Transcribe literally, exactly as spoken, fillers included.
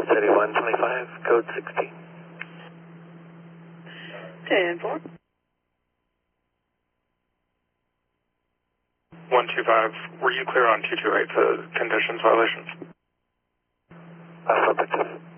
City one twenty-five, code sixty. ten four. one two five, were you clear on two two eight for conditions violations? Affirmative.